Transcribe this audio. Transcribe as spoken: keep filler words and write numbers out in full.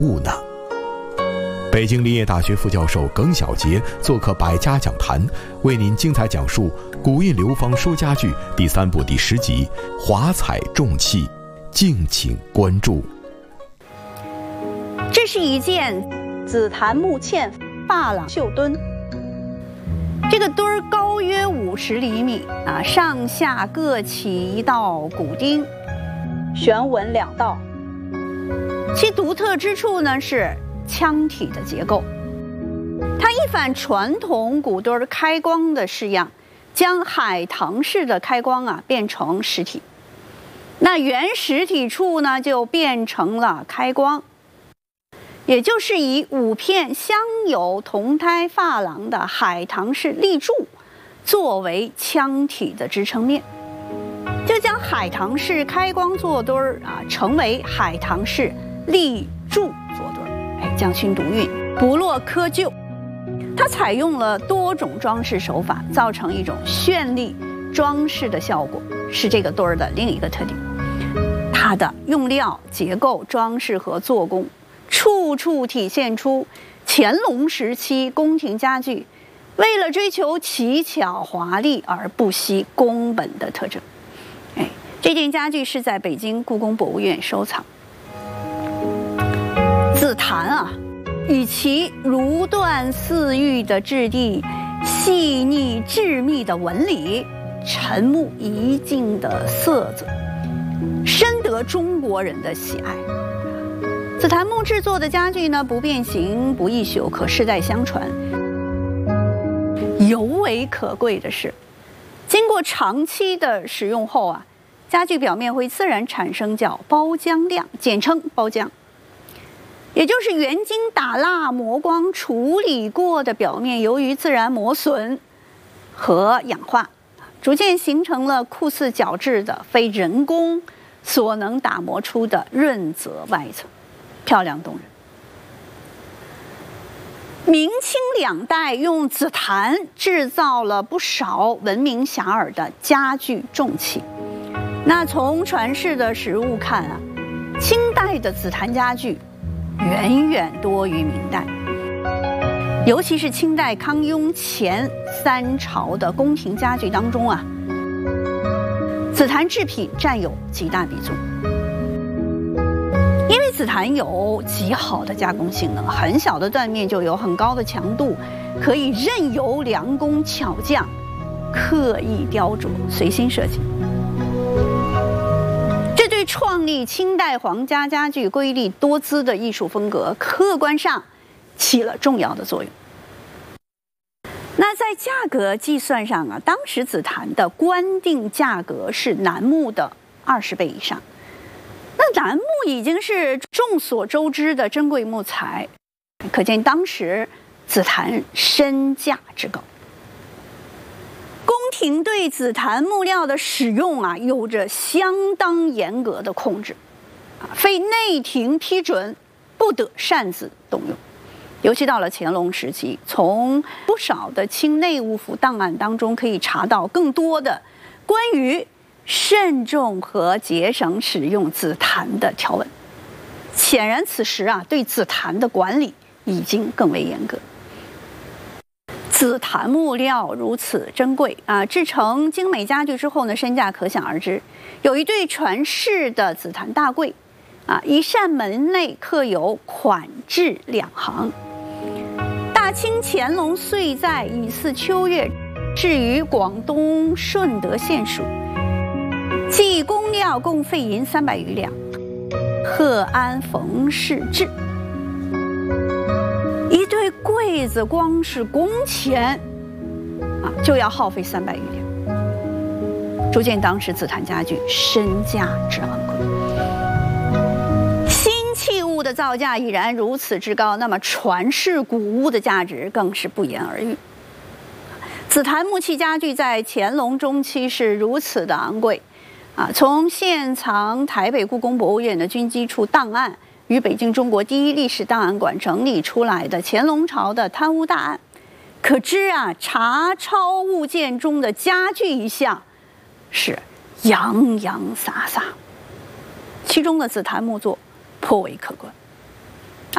物呢？北京林业大学副教授耿小杰做客百家讲坛，为您精彩讲述《古印流芳说家具》第三部第十集《华彩重器》，敬请关注。 这是一件紫檀木嵌珐琅绣墩，这个墩儿高约五十厘米啊，上下各起一道骨钉，旋纹两道。其独特之处呢是腔体的结构，它一反传统骨墩开光的式样，将海棠式的开光啊变成实体，那原实体处呢就变成了开光，也就是以五片镶有铜胎珐琅的海棠式立柱作为腔体的支撑面，就将海棠式开光坐墩儿啊成为海棠式立柱坐墩儿。哎，匠心独运，不落窠臼。它采用了多种装饰手法，造成一种绚丽装饰的效果，是这个墩儿的另一个特点。它的用料、结构、装饰和做工，处处体现出乾隆时期宫廷家具为了追求奇巧华丽而不惜工本的特征。哎，这件家具是在北京故宫博物院收藏。紫檀啊，以其如缎似玉的质地、细腻致密的纹理、沉木一镜的色泽，深得中国人的喜爱。紫檀木制作的家具呢，不变形、不易朽，可世代相传。尤为可贵的是，经过长期的使用后啊，家具表面会自然产生叫包浆亮，简称包浆。也就是原经打蜡磨光处理过的表面，由于自然磨损和氧化，逐渐形成了酷似角质的非人工所能打磨出的润泽外层，漂亮动人。明清两代用紫檀制造了不少闻名遐迩的家具重器。那从传世的实物看啊，清代的紫檀家具远远多于明代，尤其是清代康雍前三朝的宫廷家具当中啊，紫檀制品占有极大比重。因为紫檀有极好的加工性能，很小的断面就有很高的强度，可以任由良工巧匠刻意雕琢，随心设计。这对创立清代皇家家具瑰丽多姿的艺术风格，客观上起了重要的作用。那在价格计算上啊，当时紫檀的官定价格是楠木的二十倍以上。那楠木已经是众所周知的珍贵木材，可见当时紫檀身价之高。宫廷对紫檀木料的使用啊，有着相当严格的控制，非内廷批准不得擅自动用。尤其到了乾隆时期，从不少的清内务府档案当中可以查到更多的关于慎重和节省使用紫檀的条文。显然此时啊，对紫檀的管理已经更为严格。紫檀木料如此珍贵啊，制成精美家具之后呢，身价可想而知。有一对传世的紫檀大柜啊，一扇门内刻有款制两行。大清乾隆岁在乙巳秋月，置于广东顺德县属，计工料共费银三百余两，贺安冯氏制。一对柜子光是工钱啊，就要耗费三百余两，足见当时紫檀家具身价之昂贵。新器物的造价已然如此之高，那么传世古物的价值更是不言而喻。紫檀木器家具在乾隆中期是如此的昂贵啊，从现藏台北故宫博物院的军机处档案与北京中国第一历史档案馆整理出来的乾隆朝的贪污大案，可知啊，查抄物件中的家具一项是洋洋洒洒，其中的紫檀木作颇为可观。